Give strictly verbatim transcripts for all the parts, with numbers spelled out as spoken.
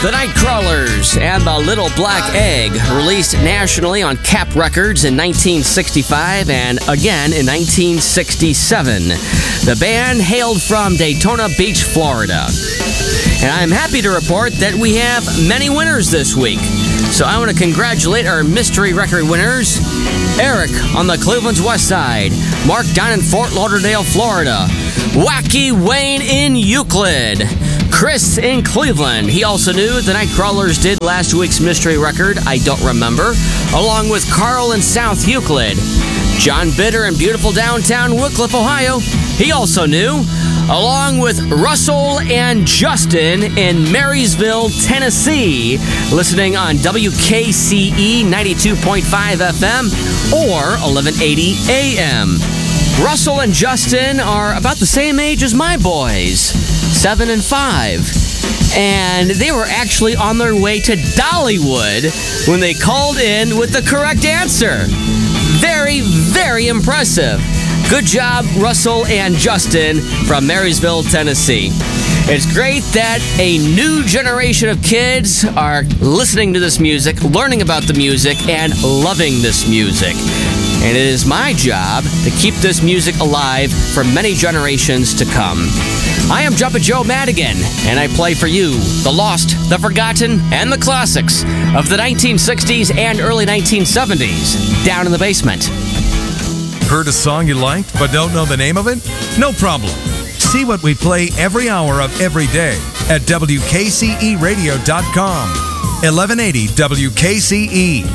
The Nightcrawlers and the Little Black Egg, released nationally on Cap Records in nineteen sixty-five and again in nineteen sixty-seven. The band hailed from Daytona Beach, Florida. And I'm happy to report that we have many winners this week. So I want to congratulate our mystery record winners. Eric on the Cleveland's West Side, Mark down in Fort Lauderdale, Florida, Wacky Wayne in Euclid, Chris in Cleveland. He also knew the Nightcrawlers did last week's mystery record, I don't remember, along with Carl in South Euclid. John Bitter in beautiful downtown Wickliffe, Ohio. He also knew, along with Russell and Justin in Marysville, Tennessee, listening on W K C E ninety-two point five F M or eleven eighty A M. Russell and Justin are about the same age as my boys, seven and five. And they were actually on their way to Dollywood when they called in with the correct answer. Very, very impressive. Good job, Russell and Justin from Marysville, Tennessee. It's great that a new generation of kids are listening to this music, learning about the music, and loving this music. And it is my job to keep this music alive for many generations to come. I am Jumpin' Joe Madigan, and I play for you the lost, the forgotten, and the classics of the nineteen sixties and early nineteen seventies, down in the basement. Heard a song you liked but don't know the name of it? No problem. See what we play every hour of every day at W K C E radio dot com. eleven eighty W K C E.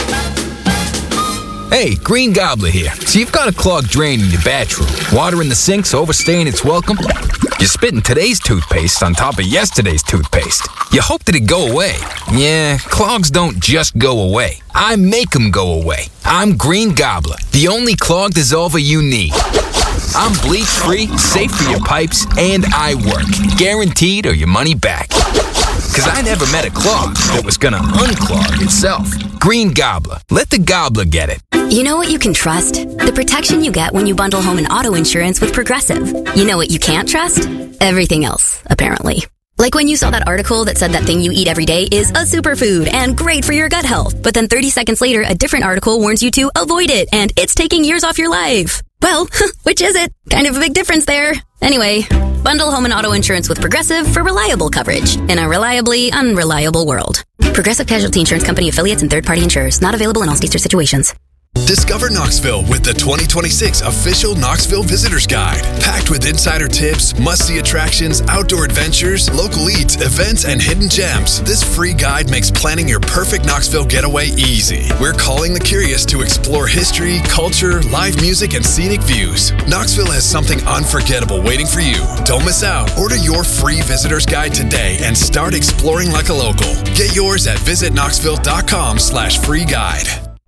Hey, Green Gobbler here. So you've got a clogged drain in your bathroom. Water in the sink's overstaying its welcome. You're spitting today's toothpaste on top of yesterday's toothpaste. You hope that it go away. Yeah, clogs don't just go away. I make them go away. I'm Green Gobbler, the only clog dissolver you need. I'm bleach-free, safe for your pipes, and I work. Guaranteed or your money back. Because I never met a clog that was gonna unclog itself. Green Gobbler. Let the gobbler get it. You know what you can trust? The protection you get when you bundle home and auto insurance with Progressive. You know what you can't trust? Everything else, apparently. Like when you saw that article that said that thing you eat every day is a superfood and great for your gut health. But then thirty seconds later, a different article warns you to avoid it and it's taking years off your life. Well, which is it? Kind of a big difference there. Anyway, bundle home and auto insurance with Progressive for reliable coverage in a reliably unreliable world. Progressive Casualty Insurance Company affiliates and third-party insurers. Not available in all states or situations. Discover Knoxville with the twenty twenty-six official Knoxville Visitor's Guide. Packed with insider tips, must-see attractions, outdoor adventures, local eats, events, and hidden gems, this free guide makes planning your perfect Knoxville getaway easy. We're calling the curious to explore history, culture, live music, and scenic views. Knoxville has something unforgettable waiting for you. Don't miss out. Order your free Visitor's Guide today and start exploring like a local. Get yours at visit knoxville dot com slash free guide.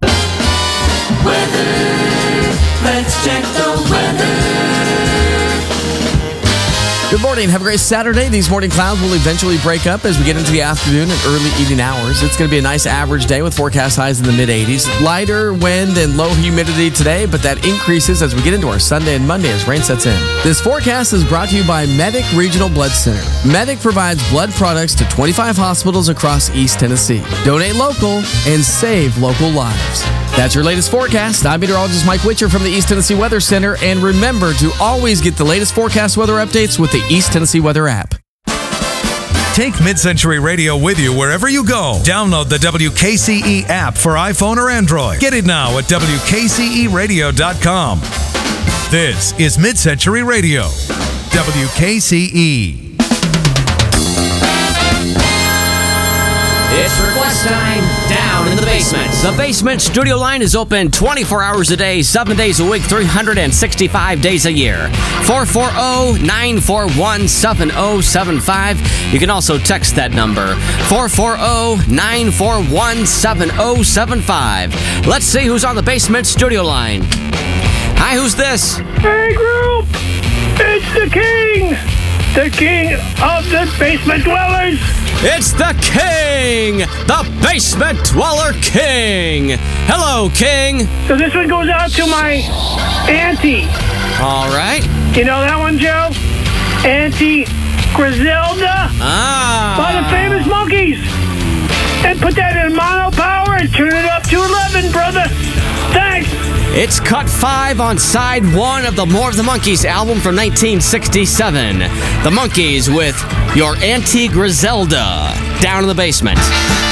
Weather. Let's check the weather. Good morning. Have a great Saturday. These morning clouds will eventually break up as we get into the afternoon and early evening hours. It's going to be a nice average day with forecast highs in the mid-eighties. Lighter wind and low humidity today, but that increases as we get into our Sunday and Monday as rain sets in. This forecast is brought to you by Medic Regional Blood Center. Medic provides blood products to twenty-five hospitals across East Tennessee. Donate local and save local lives. That's your latest forecast. I'm meteorologist Mike Witcher from the East Tennessee Weather Center. And remember to always get the latest forecast weather updates with the East Tennessee Weather app. Take Mid-Century Radio with you wherever you go. Download the W K C E app for iPhone or Android. Get it now at W K C E radio dot com. This is Mid-Century Radio, W K C E. It's request time down in the basement. The basement studio line is open twenty-four hours a day, seven days a week, three hundred sixty-five days a year. four four zero, nine four one, seven zero seven five. You can also text that number, four four zero, nine four one, seven zero seven five. Let's see who's on the basement studio line. Hi, who's this? Hey, group! It's the king! The king of the basement dwellers! It's the king! The basement dweller king! Hello, king! So this one goes out to my auntie. All right. You know that one, Joe? Auntie Griselda? Ah. By the famous monkeys. and put that in mono power and turn it up to eleven, brother. Thanks. It's cut five on side one of the More of the Monkees album from nineteen sixty-seven. The Monkees with Your Auntie Griselda, Down in the Basement.